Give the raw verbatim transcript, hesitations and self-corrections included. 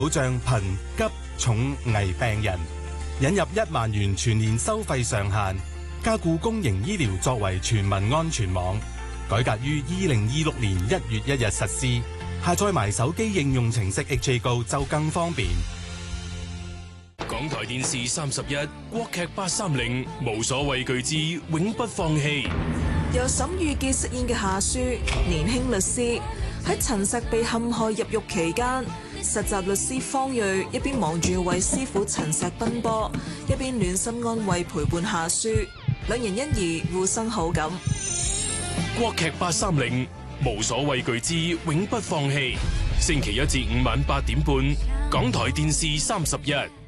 保障貧急重危病人，引入一萬元全年收費上限，加固公營醫療作為全民安全網。改革於二零二六年一月一日實施，下載埋手機應用程式 H A Go 就更方便。 港台電視三十一國劇八三零無所畏懼之永不放棄。 由沈玉潔飾演嘅夏書，年輕律師喺陳石被陷害入獄期間，實習律師方睿一邊忙住為師傅陳石奔波，一邊暖心安慰陪伴夏書，兩人因而互生好感。 國劇八三零無所畏懼之永不放棄，星期一至五晚八點半，港台電視三十一。